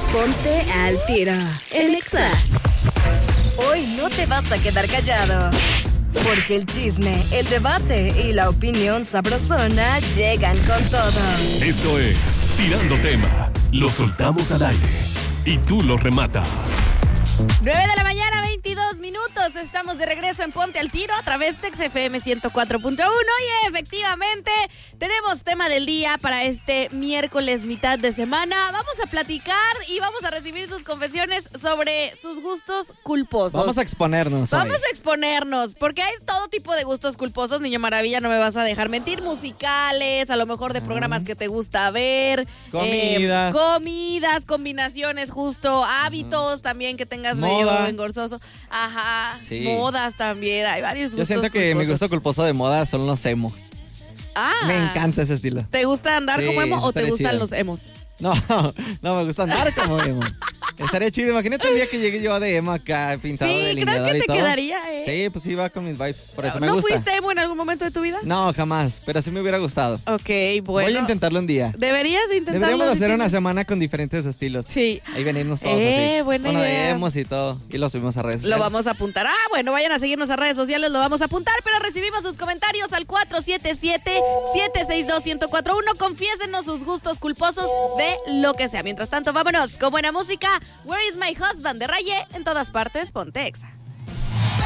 Ponte al tiro en Exa. Hoy no te vas a quedar callado, porque el chisme, el debate y la opinión sabrosona llegan con todo. Esto es Tirando Tema. Lo soltamos al aire y tú lo rematas. 9 de la mañana, 22 minutos. Estamos de regreso en Ponte al Tiro a través de XFM 104.1. Y efectivamente, tenemos tema del día para este miércoles, mitad de semana. Vamos a platicar y vamos a recibir sus confesiones sobre sus gustos culposos. Vamos a exponernos. Vamos a exponernos, porque hay todo tipo de gustos culposos. Niño Maravilla, no me vas a dejar mentir. Musicales, a lo mejor de programas que te gusta ver. Comidas. Combinaciones, justo. Hábitos también que tengas medio engorzoso. Ajá. Sí. Modas también. Hay varios gustos. Yo siento que culposos. mi gusto culposo de moda son los emos. Ah. Me encanta ese estilo. ¿Te gusta andar como emo o te estaría gustan chido. los emos? No, me gusta andar como emo. Estaría chido. Imagínate el día que llegue yo de emo acá, pintado de Sí, creo delineador que y te todo. quedaría, ¿eh? Sí, pues sí, va con mis vibes. Por eso me ¿No gusta. fuiste emo en algún momento de tu vida? No, jamás. Pero sí me hubiera gustado. Ok, bueno. Voy a intentarlo un día. Deberías de intentarlo. Deberíamos hacer sí, una sí. semana con diferentes estilos. Sí. Ahí venirnos todos así. Buena Uno idea. de emos y todo. Y lo subimos a redes Lo sociales. vamos a apuntar. Bueno, vayan a seguirnos a redes sociales, lo vamos a apuntar, pero recibimos sus comentarios al 477-762-1041. Confiésenos sus gustos culposos de lo que sea. Mientras tanto, vámonos con buena música. Where is my husband? De Raye, en todas partes, ponte Exa.